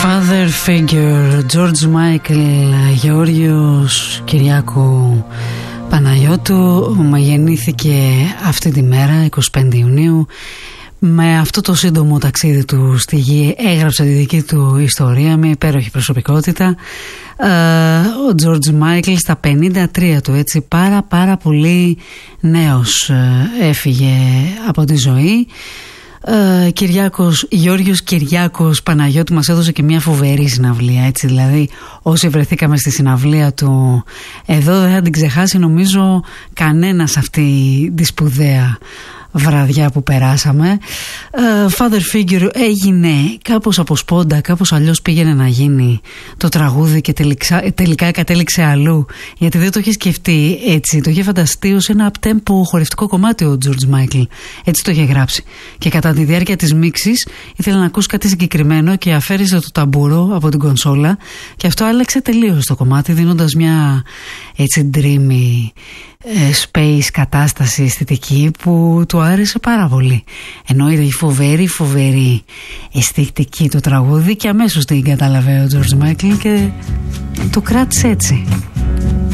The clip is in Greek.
Father Figure, George Michael, Γεώργιος Κυριάκου Παναγιώτου. Γεννήθηκε αυτή τη μέρα, 25 Ιουνίου. Με αυτό το σύντομο ταξίδι του στη γη έγραψε τη δική του ιστορία, μια υπέροχη προσωπικότητα. Ο George Michael στα 53 του, έτσι πάρα πολύ νέος έφυγε από τη ζωή. Γεώργιος Κυριάκος Παναγιώτου μας έδωσε και μια φοβερή συναυλία, έτσι, δηλαδή όσοι βρεθήκαμε στη συναυλία του εδώ δεν θα την ξεχάσει νομίζω κανένας αυτή τη σπουδαία βραδιά που περάσαμε. Father Figure έγινε κάπως από σπόντα, κάπως αλλιώς πήγαινε να γίνει το τραγούδι και τελικά κατέληξε αλλού, γιατί δεν το είχε σκεφτεί έτσι, το είχε φανταστεί ως ένα up-tempo χορευτικό κομμάτι ο George Michael, έτσι το είχε γράψει, και κατά τη διάρκεια της μίξης ήθελε να ακούσει κάτι συγκεκριμένο και αφαίρεσε το ταμπούρο από την κονσόλα και αυτό άλλαξε τελείως το κομμάτι, δίνοντας μια έτσι dreamy space κατάσταση αισθητική που του άρεσε πάρα πολύ. Ενώ η φοβερή αισθητική το τραγούδι και αμέσως την κατάλαβε ο George Michael και το κράτησε έτσι.